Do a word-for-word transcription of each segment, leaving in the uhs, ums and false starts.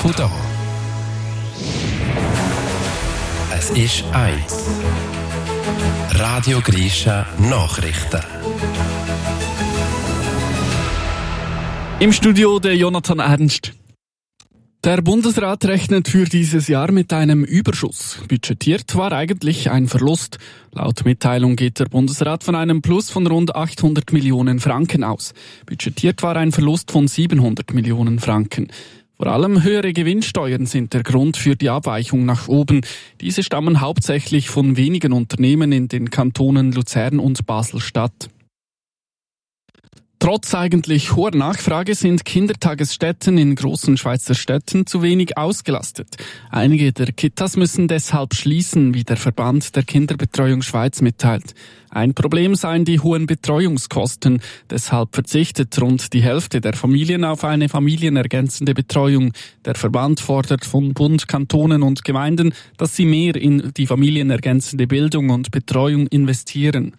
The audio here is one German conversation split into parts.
von da. Es ist eins. Radio Grisha Nachrichten. Im Studio der Jonathan Ernst. Der Bundesrat rechnet für dieses Jahr mit einem Überschuss. Budgetiert war eigentlich ein Verlust. Laut Mitteilung geht der Bundesrat von einem Plus von rund achthundert Millionen Franken aus. Budgetiert war ein Verlust von siebenhundert Millionen Franken. Vor allem höhere Gewinnsteuern sind der Grund für die Abweichung nach oben. Diese stammen hauptsächlich von wenigen Unternehmen in den Kantonen Luzern und Basel-Stadt. Trotz eigentlich hoher Nachfrage sind Kindertagesstätten in großen Schweizer Städten zu wenig ausgelastet. Einige der Kitas müssen deshalb schließen, wie der Verband der Kinderbetreuung Schweiz mitteilt. Ein Problem seien die hohen Betreuungskosten. Deshalb verzichtet rund die Hälfte der Familien auf eine familienergänzende Betreuung. Der Verband fordert von Bund, Kantonen und Gemeinden, dass sie mehr in die familienergänzende Bildung und Betreuung investieren.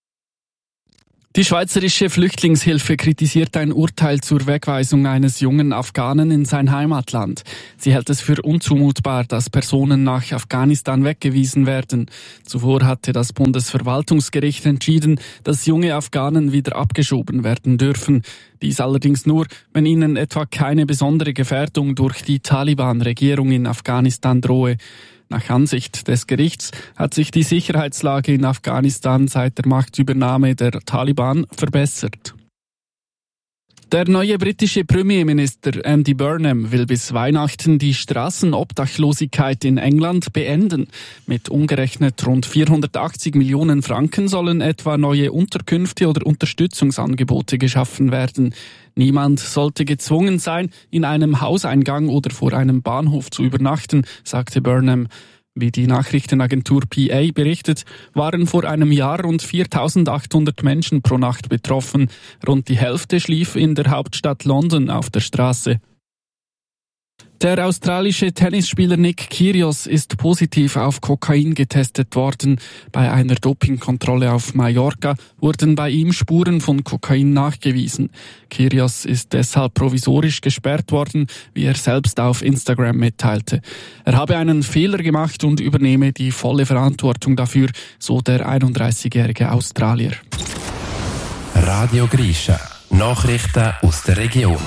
Die Schweizerische Flüchtlingshilfe kritisiert ein Urteil zur Wegweisung eines jungen Afghanen in sein Heimatland. Sie hält es für unzumutbar, dass Personen nach Afghanistan weggewiesen werden. Zuvor hatte das Bundesverwaltungsgericht entschieden, dass junge Afghanen wieder abgeschoben werden dürfen. Dies allerdings nur, wenn ihnen etwa keine besondere Gefährdung durch die Taliban-Regierung in Afghanistan drohe. Nach Ansicht des Gerichts hat sich die Sicherheitslage in Afghanistan seit der Machtübernahme der Taliban verbessert. Der neue britische Premierminister Andy Burnham will bis Weihnachten die Straßenobdachlosigkeit in England beenden. Mit umgerechnet rund vierhundertachtzig Millionen Franken sollen etwa neue Unterkünfte oder Unterstützungsangebote geschaffen werden. Niemand sollte gezwungen sein, in einem Hauseingang oder vor einem Bahnhof zu übernachten, sagte Burnham. Wie die Nachrichtenagentur P A berichtet, waren vor einem Jahr rund viertausendachthundert Menschen pro Nacht betroffen. Rund die Hälfte schlief in der Hauptstadt London auf der Straße. Der australische Tennisspieler Nick Kyrgios ist positiv auf Kokain getestet worden. Bei einer Dopingkontrolle auf Mallorca wurden bei ihm Spuren von Kokain nachgewiesen. Kyrgios ist deshalb provisorisch gesperrt worden, wie er selbst auf Instagram mitteilte. Er habe einen Fehler gemacht und übernehme die volle Verantwortung dafür, so der einunddreißigjährige Australier. Radio Grisha. Nachrichten aus der Region.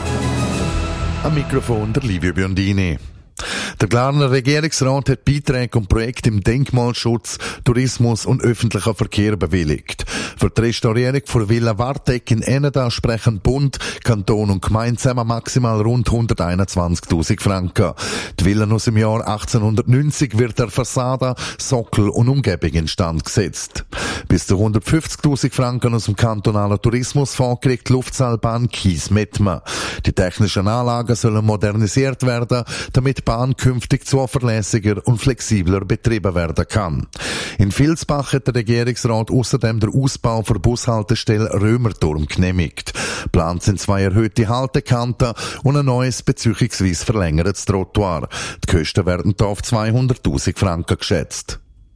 Am Mikrofon der Livio Biondini. Der Glarner Regierungsrat hat Beiträge und Projekte im Denkmalschutz, Tourismus und öffentlicher Verkehr bewilligt. Für die Restaurierung von Villa Warteck in Eneda sprechen Bund, Kanton und Gemeinde zusammen maximal rund hunderteinundzwanzigtausend Franken. Die Villa aus dem Jahr achtzehnhundertneunzig wird der Fassade, Sockel und Umgebung instand gesetzt. Bis zu hundertfünfzigtausend Franken aus dem kantonalen Tourismusfonds kriegt die Luftseilbahn Kies-Mettmann. Die technischen Anlagen sollen modernisiert werden, damit die Bahn künftig zuverlässiger und flexibler betrieben werden kann. In Vilsbach hat der Regierungsrat außerdem den Ausbau der Bushaltestelle Römerturm genehmigt. Geplant sind zwei erhöhte Haltekanten und ein neues beziehungsweise verlängertes Trottoir. Die Kosten werden hier auf zweihunderttausend Franken geschätzt.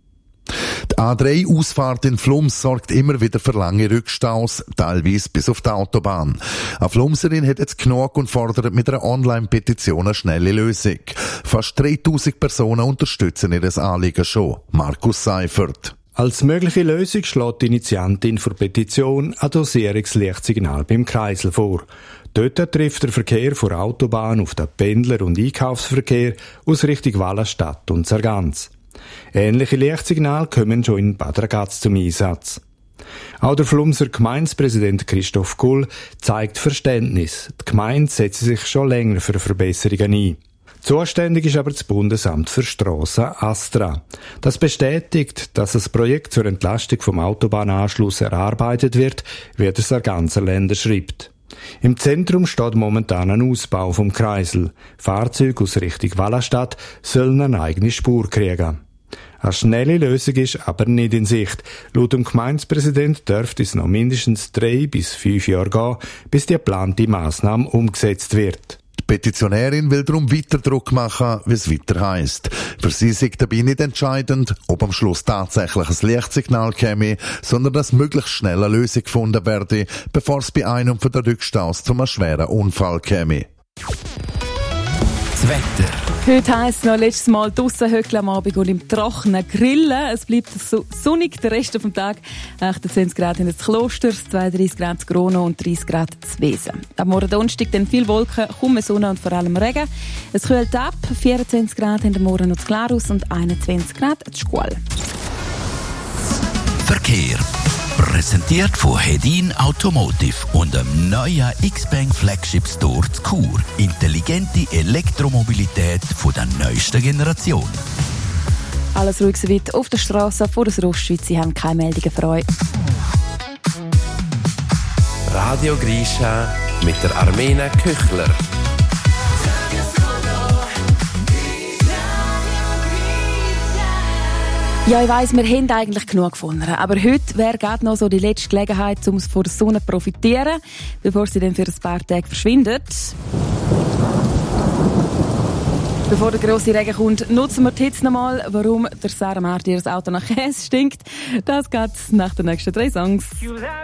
Die A drei Ausfahrt in Flums sorgt immer wieder für lange Rückstaus, teilweise bis auf die Autobahn. Eine Flumserin hat jetzt genug und fordert mit einer Online-Petition eine schnelle Lösung. Fast dreitausend Personen unterstützen ihr Anliegen schon. Markus Seifert. Als mögliche Lösung schlägt die Initiantin für Petition ein Dosierungslichtsignal beim Kreisel vor. Dort trifft der Verkehr vor Autobahn auf den Pendler- und Einkaufsverkehr aus Richtung Wallenstadt und Sargans. Ähnliche Lichtsignale kommen schon in Bad Ragaz zum Einsatz. Auch der Flumser Gemeindepräsident Christoph Gull zeigt Verständnis. Die Gemeinde setzt sich schon länger für Verbesserungen ein. Zuständig ist aber das Bundesamt für Strassen ASTRA. Das bestätigt, dass das Projekt zur Entlastung vom Autobahnanschluss erarbeitet wird, wie der Sarganser Länder schreibt. Im Zentrum steht momentan ein Ausbau vom Kreisel. Fahrzeuge aus Richtung Wallenstadt sollen eine eigene Spur kriegen. Eine schnelle Lösung ist aber nicht in Sicht. Laut dem Gemeindepräsident dürfte es noch mindestens drei bis fünf Jahre gehen, bis die geplante Massnahme umgesetzt wird. Die Petitionärin will darum weiter Druck machen, wie es weiter heisst. Für sie ist dabei nicht entscheidend, ob am Schluss tatsächlich ein Lichtsignal käme, sondern dass möglichst schnell eine Lösung gefunden werde, bevor es bei einem von den Rückstaus zu einem schweren Unfall käme. Wetter. Heute heisst es noch letztes Mal draussen höckeln am Abend und im Trockenen grillen. Es bleibt so sonnig den Rest vom Tag. achtundzwanzig Grad in das Kloster, zweiunddreissig Grad zu Grono und dreißig Grad zu Wesen. Am Morgen Donnerstag dann viel Wolken, kaum Sonne und vor allem Regen. Es kühlt ab, vierundzwanzig Grad in der Morgen noch zu Glarus und einundzwanzig Grad zu Schkual. Verkehr. Präsentiert von Hedin Automotive und dem neuen X-Bank Flagship Store zu Chur. Intelligente Elektromobilität von der neuesten Generation. Alles ruhig soweit auf der Straße vor der Ostschweiz. Sie haben keine Meldungen für euch. Radio Grisha mit der Armena Küchler. Ja, ich weiss, wir haben eigentlich genug gefunden. Aber heute wäre gerade noch so die letzte Gelegenheit, um von der Sonne zu profitieren, bevor sie dann für ein paar Tage verschwindet. Bevor der grosse Regen kommt, nutzen wir die Hitze nochmal, warum der Sarah Martin das Auto nach Käse stinkt. Das geht nach den nächsten drei Songs.